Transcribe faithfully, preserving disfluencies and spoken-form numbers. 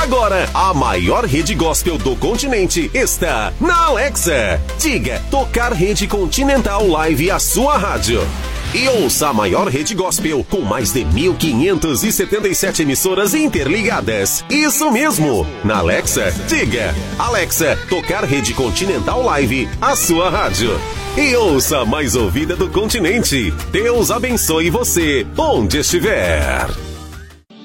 Agora, a maior rede gospel do continente está na Alexa. Diga, tocar Rede Continental Live, a sua rádio. E ouça a maior rede gospel com mais de mil quinhentas e setenta e sete emissoras interligadas. Isso mesmo! Na Alexa, diga, Alexa, tocar Rede Continental Live, a sua rádio. E ouça a mais ouvida do continente. Deus abençoe você, onde estiver.